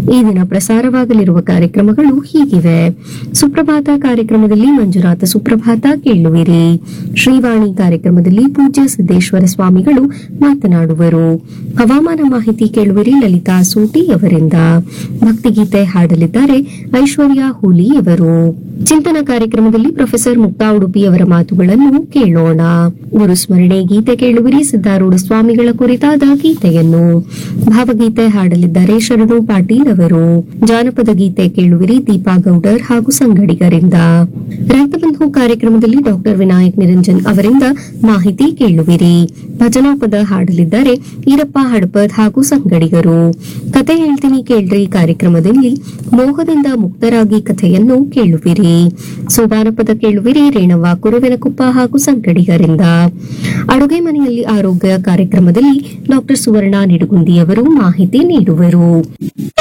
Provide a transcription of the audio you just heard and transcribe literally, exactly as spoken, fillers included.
ಈ ದಿನ ಪ್ರಸಾರವಾಗಲಿರುವ ಕಾರ್ಯಕ್ರಮಗಳು ಹೀಗಿವೆ. ಸುಪ್ರಭಾತ ಕಾರ್ಯಕ್ರಮದಲ್ಲಿ ಮಂಜುನಾಥ ಸುಪ್ರಭಾತ ಕೇಳುವಿರಿ. ಶ್ರೀವಾಣಿ ಕಾರ್ಯಕ್ರಮದಲ್ಲಿ ಪೂಜ್ಯ ಸಿದ್ದೇಶ್ವರ ಸ್ವಾಮಿಗಳು ಮಾತನಾಡುವರು. ಹವಾಮಾನ ಮಾಹಿತಿ ಕೇಳುವಿರಿ ಲಲಿತಾ ಸೂಟಿ ಅವರಿಂದ. ಭಕ್ತಿಗೀತೆ ಹಾಡಲಿದ್ದಾರೆ ಐಶ್ವರ್ಯ ಹೂಲಿ ಅವರು. ಚಿಂತನ ಕಾರ್ಯಕ್ರಮದಲ್ಲಿ ಪ್ರೊಫೆಸರ್ ಮುಕ್ತಾ ಉಡುಪಿ ಅವರ ಮಾತುಗಳನ್ನು ಕೇಳೋಣ. ಗುರುಸ್ಮರಣೆ ಗೀತೆ ಕೇಳುವಿರಿ ಸಿದ್ದಾರೂಢ ಸ್ವಾಮಿಗಳ ಕುರಿತಾದ ಗೀತೆಯನ್ನು. ಭಾವಗೀತೆ ಹಾಡಲಿದ್ದಾರೆ ಶರಣು ಪಾಟೀಲ್ ಅವರು. ಜಾನಪದ ಗೀತೆ ಕೇಳುವಿರಿ ದೀಪಾ ಗೌಡರ್ ಹಾಗೂ ಸಂಗಡಿಗರಿಂದ. ರೈತ ಬಂಧು ಕಾರ್ಯಕ್ರಮದಲ್ಲಿ ಡಾಕ್ಟರ್ ವಿನಾಯಕ್ ನಿರಂಜನ್ ಅವರಿಂದ ಮಾಹಿತಿ ಕೇಳುವಿರಿ. ಭಜನಾ ಪದ ಹಾಡಲಿದ್ದಾರೆ ಈರಪ್ಪ ಹಡಪದ್ ಹಾಗೂ ಸಂಗಡಿಗರು. ಕತೆ ಹೇಳ್ತೀನಿ ಕೇಳ್ರಿ ಕಾರ್ಯಕ್ರಮದಲ್ಲಿ ಮೋಹದಿಂದ ಮುಕ್ತರಾಗಿ ಕಥೆಯನ್ನು ಕೇಳುವಿರಿ. ಸೋಬಾನ ಪದ ಕೇಳುವಿರಿ ರೇಣವ್ವ ಕುರುವಿನಕೊಪ್ಪ ಹಾಗೂ ಸಂಗಡಿಗರಿಂದ. ಅಡುಗೆ ಮನೆಯಲ್ಲಿ ಆರೋಗ್ಯ ಕಾರ್ಯಕ್ರಮದಲ್ಲಿ ಡಾಕ್ಟರ್ ಸುವರ್ಣ ನಿಡುಗುಂದಿ ಅವರು ಮಾಹಿತಿ ನೀಡುವರು.